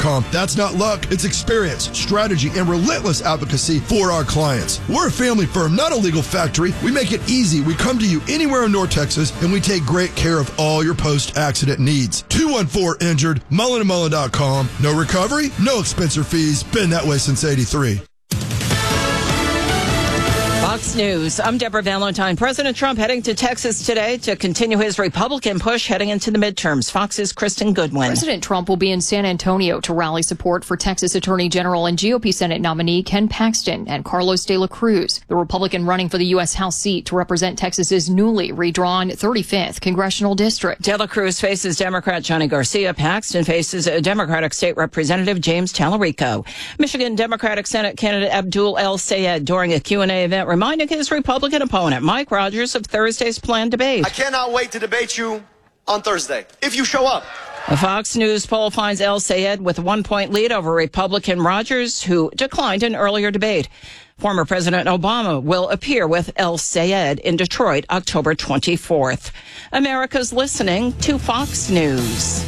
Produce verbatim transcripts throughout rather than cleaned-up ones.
com. That's not luck. It's experience, strategy, and relentless advocacy for our clients. We're a family firm, not a legal factory. We make it easy. We come to you anywhere in North Texas, and we take great care of all your post-accident needs. two one four injured, mullen and mullen dot com. No recovery, no expense or fees. Been that way since eighty-three. Fox News. I'm Deborah Valentine. President Trump heading to Texas today to continue his Republican push heading into the midterms. Fox's Kristen Goodwin. President Trump will be in San Antonio to rally support for Texas Attorney General and G O P Senate nominee Ken Paxton and Carlos de la Cruz, the Republican running for the U S House seat to represent Texas's newly redrawn thirty-fifth congressional district. De la Cruz faces Democrat Johnny Garcia. Paxton faces Democratic State Representative James Tallarico. Michigan Democratic Senate candidate Abdul El Sayed during a Q and A event reminding his Republican opponent, Mike Rogers, of Thursday's planned debate. I cannot wait to debate you on Thursday, if you show up. A Fox News poll finds El Sayed with a one-point lead over Republican Rogers, who declined an earlier debate. Former President Obama will appear with El Sayed in Detroit October twenty-fourth. America's listening to Fox News.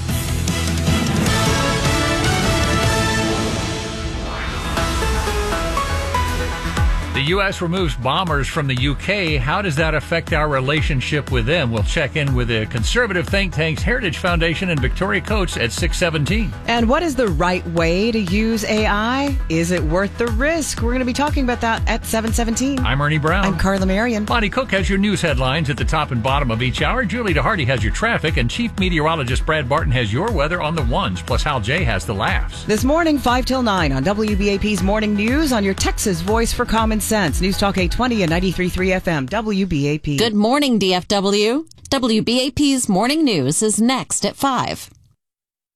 The U S removes bombers from the U K. How does that affect our relationship with them? We'll check in with the conservative think tank's Heritage Foundation and Victoria Coates at six seventeen. And what is the right way to use A I? Is it worth the risk? We're going to be talking about that at seven seventeen. I'm Ernie Brown. I'm Carla Marion. Bonnie Cook has your news headlines at the top and bottom of each hour. Julie DeHardy has your traffic, and Chief Meteorologist Brad Barton has your weather on the ones. Plus, Hal J has the laughs. This morning, five till nine on W B A P's Morning News on your Texas Voice for Common Sense. News Talk eight twenty and ninety-three point three F M, W B A P. Good morning, D F W. W B A P's Morning News is next at five.